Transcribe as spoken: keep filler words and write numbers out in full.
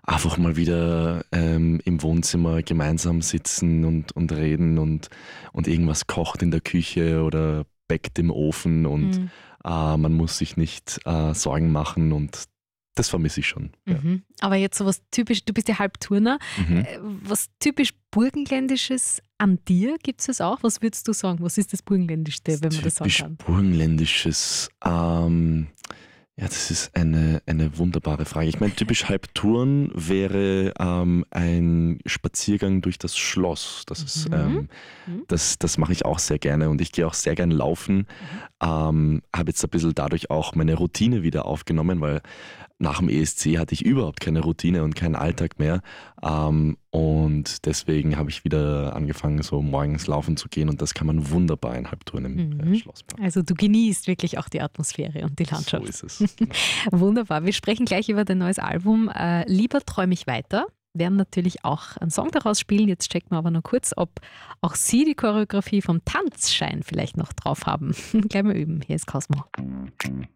einfach mal wieder ähm, im Wohnzimmer gemeinsam sitzen und, und reden und, und irgendwas kocht in der Küche oder backt im Ofen und Mhm. äh, man muss sich nicht äh, Sorgen machen und das vermisse ich schon. Ja. Mhm. Aber jetzt so was typisch, du bist ja Halbturner, Mhm. äh, was typisch Burgenländisches an dir, gibt es das auch? Was würdest du sagen? Was ist das Burgenländischste, wenn man das sagen Typisch kann? Burgenländisches. Ähm, ja, das ist eine, eine wunderbare Frage. Ich meine, typisch Halbtouren wäre ähm, ein Spaziergang durch das Schloss. Das ist, Mhm. ähm, Mhm. das, das mache ich auch sehr gerne und ich gehe auch sehr gerne laufen. Mhm. Ähm, habe jetzt ein bisschen dadurch auch meine Routine wieder aufgenommen, weil nach dem E S C hatte ich überhaupt keine Routine und keinen Alltag mehr. Ähm, und deswegen habe ich wieder angefangen, so morgens laufen zu gehen und das kann man wunderbar in Halbtouren im äh, Mhm. Schloss machen. Also du genießt wirklich auch die Atmosphäre und die So Landschaft. ist es. Genau. Wunderbar. Wir sprechen gleich über dein neues Album. Äh, Lieber träum ich weiter. Werden natürlich auch einen Song daraus spielen. Jetzt checken wir aber noch kurz, ob auch Sie die Choreografie vom Tanzschein vielleicht noch drauf haben. Gleich mal üben. Hier ist Cosmo.